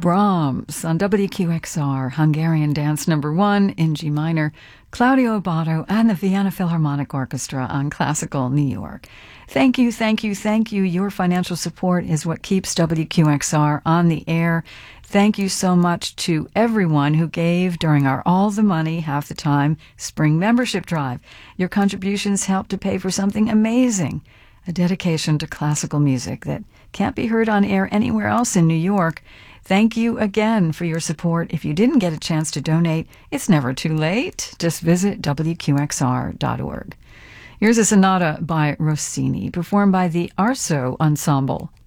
Brahms on WQXR, Hungarian Dance Number 1 in G minor, Claudio Abbado and the Vienna Philharmonic Orchestra on Classical New York. Thank you, thank you, thank you. Your financial support is what keeps WQXR on the air. Thank you so much to everyone who gave during our All the Money, Half the Time spring membership drive. Your contributions help to pay for something amazing, a dedication to classical music that can't be heard on air anywhere else in New York. Thank you again for your support. If you didn't get a chance to donate, it's never too late. Just visit WQXR.org. Here's a sonata by Rossini, performed by the Arso Ensemble.